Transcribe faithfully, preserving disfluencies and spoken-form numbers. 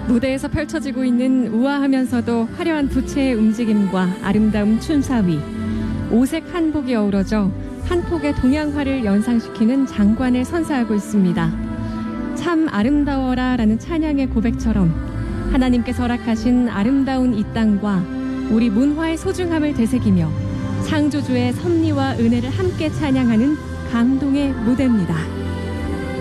무대에서 펼쳐지고 있는 우아하면서도 화려한 부채의 움직임과 아름다운 춤사위, 오색 한복이 어우러져 한 폭의 동양화를 연상시키는 장관을 선사하고 있습니다. 참 아름다워라 라는 찬양의 고백처럼 하나님께서 허락하신 아름다운 이 땅과 우리 문화의 소중함을 되새기며 창조주의 섭리와 은혜를 함께 찬양하는 감동의 무대입니다.